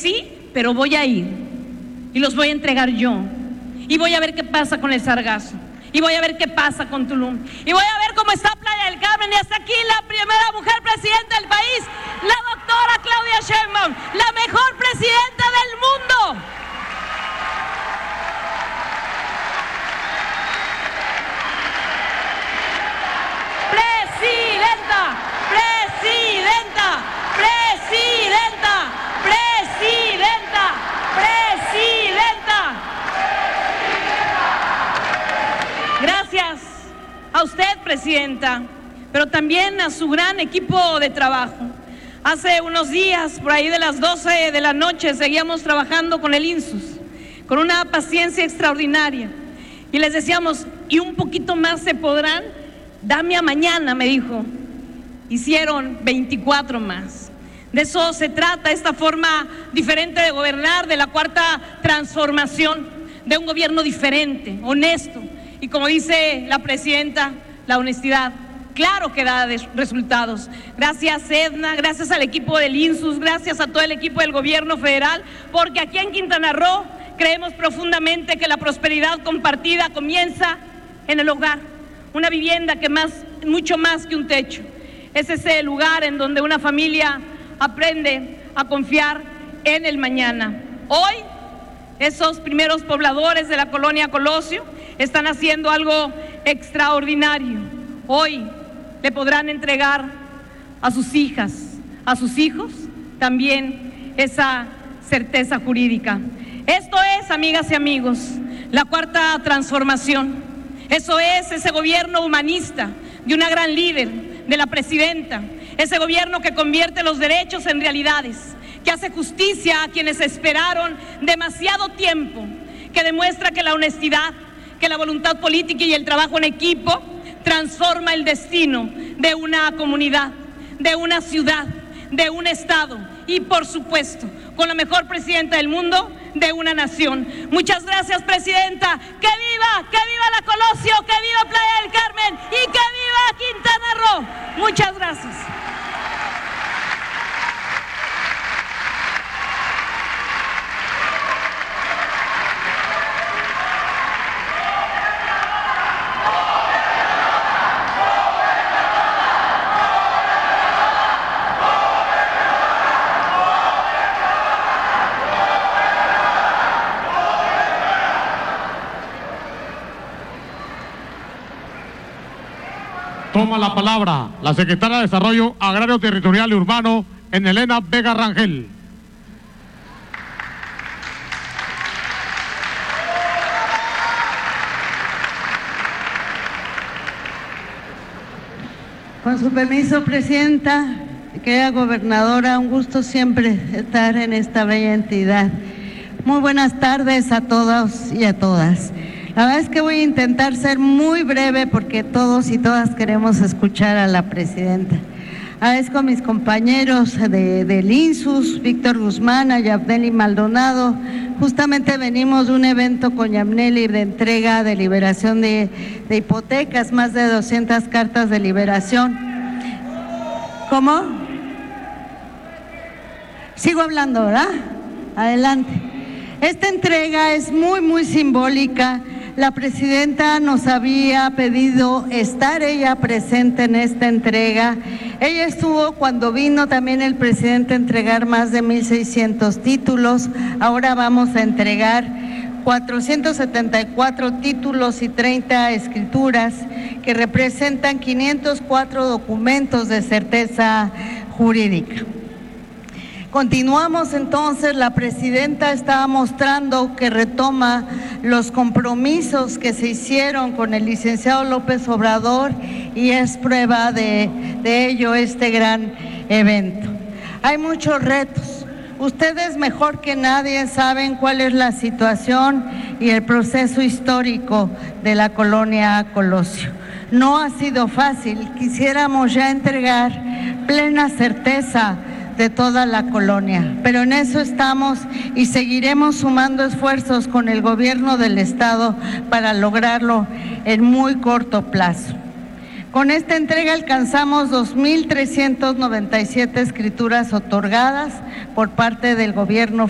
sí, pero voy a ir y los voy a entregar yo. Y voy a ver qué pasa con el Sargazo. Y voy a ver qué pasa con Tulum. Y voy a ver cómo está Playa del Carmen. Y hasta aquí la primera mujer presidenta del país, la doctora Claudia Sheinbaum, la mejor presidenta del mundo. Presidenta, presidenta, presidenta, presidenta, presidenta. Gracias a usted, presidenta, pero también a su gran equipo de trabajo. Hace unos días, por ahí de las 12 de la noche, seguíamos trabajando con el INSUS, con una paciencia extraordinaria. Y les decíamos, ¿y un poquito más se podrán? Dame a mañana, me dijo. Hicieron 24 más. De eso se trata esta forma diferente de gobernar, de la cuarta transformación, de un gobierno diferente, honesto. Y como dice la presidenta, la honestidad, claro que da resultados. Gracias, Edna, gracias al equipo del INSUS, gracias a todo el equipo del gobierno federal, porque aquí en Quintana Roo creemos profundamente que la prosperidad compartida comienza en el hogar. Una vivienda que mucho más que un techo. Es ese lugar en donde una familia aprende a confiar en el mañana. Hoy, esos primeros pobladores de la colonia Colosio están haciendo algo extraordinario. Hoy le podrán entregar a sus hijas, a sus hijos, también esa certeza jurídica. Esto es, amigas y amigos, la cuarta transformación. Eso es ese gobierno humanista de una gran líder, de la presidenta, ese gobierno que convierte los derechos en realidades, que hace justicia a quienes esperaron demasiado tiempo, que demuestra que la honestidad, que la voluntad política y el trabajo en equipo transforma el destino de una comunidad, de una ciudad, de un estado y, por supuesto, con la mejor presidenta del mundo, de una nación. Muchas gracias, presidenta. ¡Que viva la Colosio! ¡Que viva Playa del Carmen! ¡Y que viva Quintana Roo! Muchas gracias. Toma la palabra la secretaria de Desarrollo Agrario, Territorial y Urbano, Elena Vega Rangel. Con su permiso, presidenta, querida gobernadora, un gusto siempre estar en esta bella entidad. Muy buenas tardes a todos y a todas. La verdad es que voy a intentar ser muy breve porque todos y todas queremos escuchar a la presidenta. Agradezco a mis compañeros del INSUS, Víctor Guzmán, a Yabneli Maldonado. Justamente venimos de un evento con Yabneli de entrega de liberación de hipotecas, más de 200 cartas de liberación. ¿Cómo? Sigo hablando, ¿verdad? Adelante. Esta entrega es muy simbólica. La presidenta nos había pedido estar ella presente en esta entrega. Ella estuvo cuando vino también el presidente a entregar más de 1,600 títulos. Ahora vamos a entregar 474 títulos y 30 escrituras que representan 504 documentos de certeza jurídica. Continuamos entonces, la presidenta estaba mostrando que retoma los compromisos que se hicieron con el licenciado López Obrador y es prueba de ello este gran evento. Hay muchos retos. Ustedes mejor que nadie saben cuál es la situación y el proceso histórico de la colonia Colosio. No ha sido fácil, quisiéramos ya entregar plena certeza de toda la colonia, pero en eso estamos y seguiremos sumando esfuerzos con el gobierno del estado para lograrlo en muy corto plazo. Con esta entrega alcanzamos 2,397 escrituras otorgadas por parte del gobierno